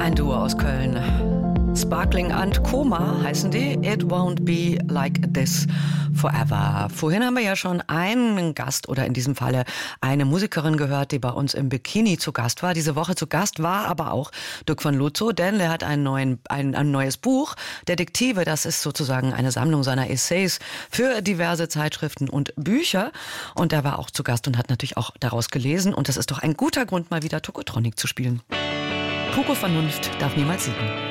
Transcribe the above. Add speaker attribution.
Speaker 1: ein Duo aus Köln. Sparkling and Koma heißen die. It won't be like this forever. Vorhin haben wir ja schon einen Gast oder in diesem Falle eine Musikerin gehört, die bei uns im Bikini zu Gast war. Diese Woche zu Gast war aber auch Dirk von Lozo, denn er hat ein neues Buch, Detektive. Das ist sozusagen eine Sammlung seiner Essays für diverse Zeitschriften und Bücher. Und er war auch zu Gast und hat natürlich auch daraus gelesen. Und das ist doch ein guter Grund, mal wieder Tokotronic zu spielen. Pure Vernunft darf niemals siegen.